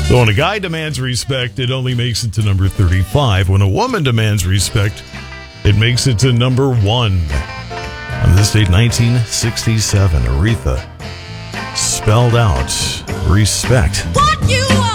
So when a guy demands respect, it only makes it to number 35. When a woman demands respect, it makes it to number 1. On this date, 1967, Aretha spelled out respect. What you